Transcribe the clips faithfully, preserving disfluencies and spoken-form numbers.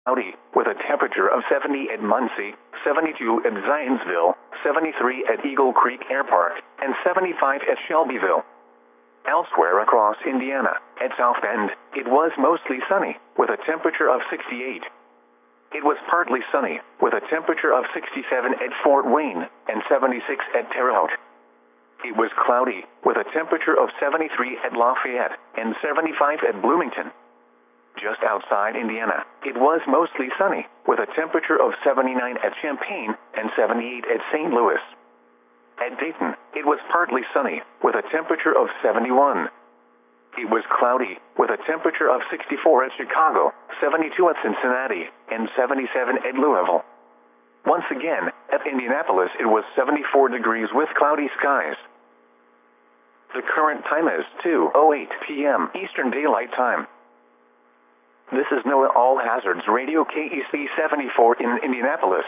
cloudy, with a temperature of seventy at Muncie, seventy-two at Zionsville, seventy-three at Eagle Creek Air Park, and seventy-five at Shelbyville. Elsewhere across Indiana, at South Bend, it was mostly sunny, with a temperature of sixty-eight. It was partly sunny, with a temperature of sixty-seven at Fort Wayne, and seventy-six at Terre Haute. It was cloudy, with a temperature of seventy-three at Lafayette, and seventy-five at Bloomington. Just outside Indiana, it was mostly sunny, with a temperature of seventy-nine at Champaign, and seventy-eight at Saint Louis. At Dayton, it was partly sunny, with a temperature of seventy-one. It was cloudy, with a temperature of sixty-four at Chicago, seventy-two at Cincinnati, and seventy-seven at Louisville. Once again, at Indianapolis it was seventy-four degrees with cloudy skies. The current time is two oh eight p m Eastern Daylight Time. This is NOAA All Hazards Radio K E C seventy-four in Indianapolis.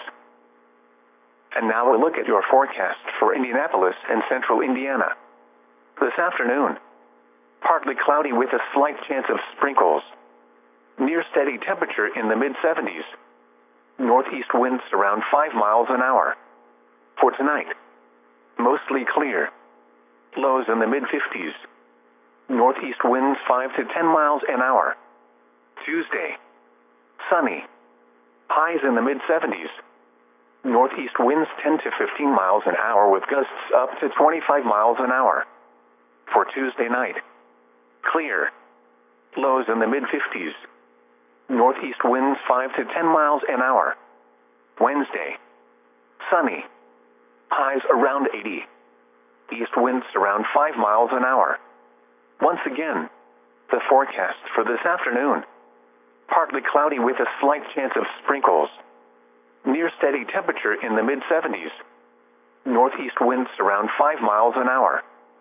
And now a look at your forecast for Indianapolis and central Indiana. This afternoon, partly cloudy with a slight chance of sprinkles. Near steady temperature in the mid seventies. Northeast winds around five miles an hour. For tonight, mostly clear. Lows in the mid fifties. Northeast winds five to ten miles an hour. Tuesday, sunny. Highs in the mid seventies. Northeast winds ten to fifteen miles an hour with gusts up to twenty-five miles an hour. For Tuesday night, clear. Lows in the mid fifties. Northeast winds five to ten miles an hour. Wednesday, sunny. Highs around eighty. East winds around five miles an hour. Once again, the forecast for this afternoon. Partly cloudy with a slight chance of sprinkles. Near steady temperature in the mid seventies. Northeast winds around five miles an hour.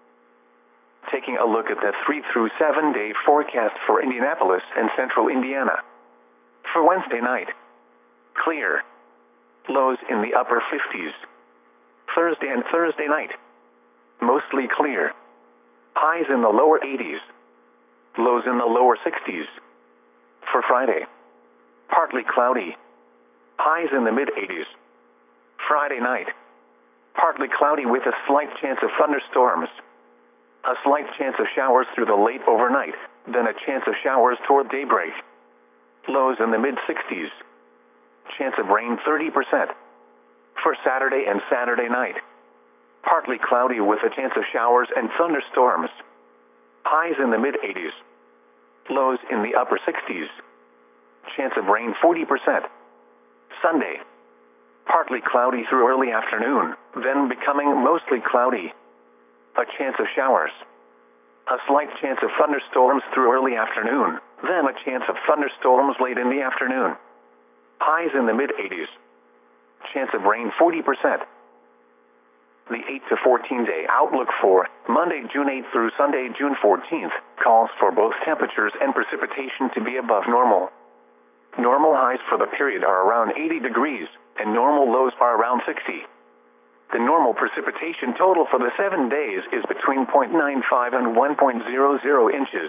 Taking a look at the three through seven day forecast for Indianapolis and central Indiana. For Wednesday night, clear. Lows in the upper fifties. Thursday and Thursday night, mostly clear. Highs in the lower eighties. Lows in the lower sixties. For Friday, partly cloudy. Highs in the mid eighties. Friday night, partly cloudy with a slight chance of thunderstorms. A slight chance of showers through the late overnight, then a chance of showers toward daybreak. Lows in the mid sixties. Chance of rain thirty percent. For Saturday and Saturday night, partly cloudy with a chance of showers and thunderstorms. Highs in the mid eighties. Lows in the upper sixties. Chance of rain forty percent. Sunday, partly cloudy through early afternoon, then becoming mostly cloudy. A chance of showers. A slight chance of thunderstorms through early afternoon, then a chance of thunderstorms late in the afternoon. Highs in the mid eighties. Chance of rain forty percent. The eight to fourteen day outlook for Monday, June eighth through Sunday, June fourteenth, calls for both temperatures and precipitation to be above normal. Normal highs for the period are around eighty degrees, and normal lows are around sixty. The normal precipitation total for the seven days is between zero point nine five and one point zero zero inches.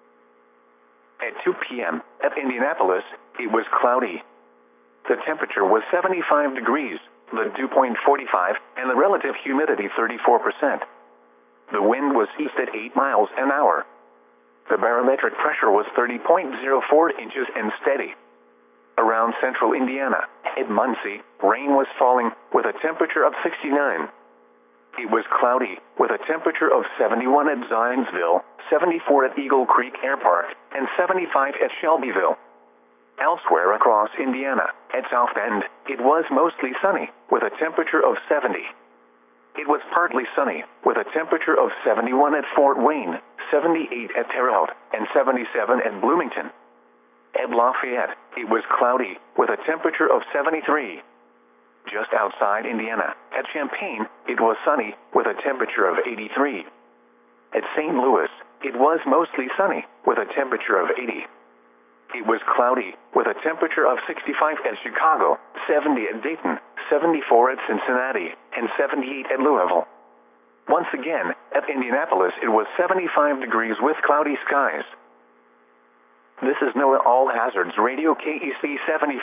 At two p m at Indianapolis, it was cloudy. The temperature was seventy-five degrees, the dew point forty-five, and the relative humidity thirty-four percent. The wind was east at eight miles an hour. The barometric pressure was thirty point zero four inches and steady. Around central Indiana, at Muncie, rain was falling, with a temperature of sixty-nine. It was cloudy, with a temperature of seventy-one at Zionsville, seventy-four at Eagle Creek Air Park, and seventy-five at Shelbyville. Elsewhere across Indiana, at South Bend, it was mostly sunny, with a temperature of seventy. It was partly sunny, with a temperature of seventy-one at Fort Wayne, seventy-eight at Terre Haute, and seventy-seven at Bloomington. At Lafayette, it was cloudy, with a temperature of seventy-three. Just outside Indiana, at Champaign, it was sunny, with a temperature of eighty-three. At Saint Louis, it was mostly sunny, with a temperature of eighty. It was cloudy, with a temperature of sixty-five at Chicago, seventy at Dayton, seventy-four at Cincinnati, and seventy-eight at Louisville. Once again, at Indianapolis it was seventy-five degrees with cloudy skies. This is NOAA All Hazards Radio K E C seventy-four.